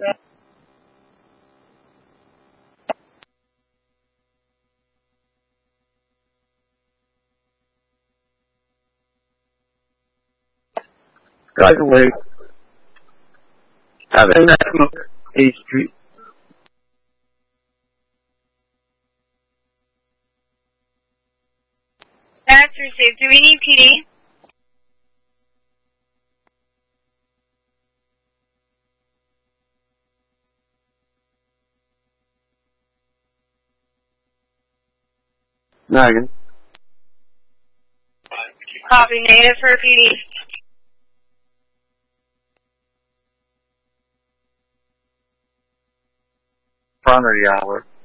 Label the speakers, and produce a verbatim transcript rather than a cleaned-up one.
Speaker 1: Right away. Have a National A Street.
Speaker 2: That's received. Do we need P D?
Speaker 1: Megan.
Speaker 2: Copy native for P D.
Speaker 1: Primary hour.